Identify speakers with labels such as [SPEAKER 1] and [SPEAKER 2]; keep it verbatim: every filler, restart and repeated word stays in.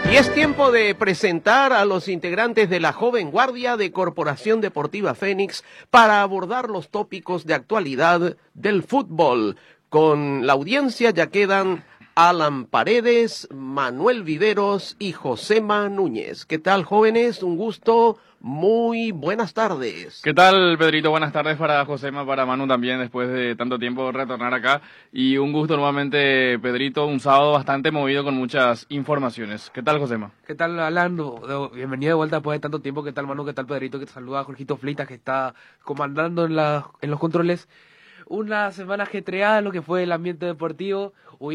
[SPEAKER 1] Y es tiempo de presentar a los integrantes de la joven guardia de Corporación Deportiva Fénix para abordar los tópicos de actualidad del fútbol. Con la audiencia ya quedan Alan Paredes, Manuel Viveros y Josema Núñez. ¿Qué tal, jóvenes? Un gusto. Muy buenas tardes.
[SPEAKER 2] ¿Qué tal, Pedrito? Buenas tardes para Josema, para Manu también, después de tanto tiempo retornar acá. Y un gusto nuevamente, Pedrito, un sábado bastante movido con muchas informaciones. ¿Qué tal, Josema?
[SPEAKER 3] ¿Qué tal, Alan? Bienvenido de vuelta después de tanto tiempo. ¿Qué tal, Manu? ¿Qué tal, Pedrito? Que te saluda Jorgito Fleitas, que está comandando en, la, en los controles. Una semana ajetreada en lo que fue el ambiente deportivo.